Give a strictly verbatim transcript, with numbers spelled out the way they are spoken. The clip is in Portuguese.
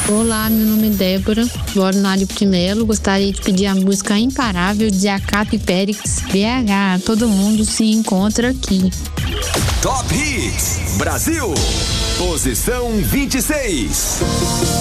Olá, meu nome é Débora, moro na Alho Primelo. Gostaria de pedir a música Imparável de Acato e Périx, B H. Todo mundo se encontra aqui. Top Hits Brasil, posição vinte e seis.